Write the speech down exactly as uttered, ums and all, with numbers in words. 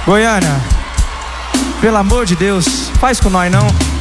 Goiânia, pelo amor de Deus, faz com nós não.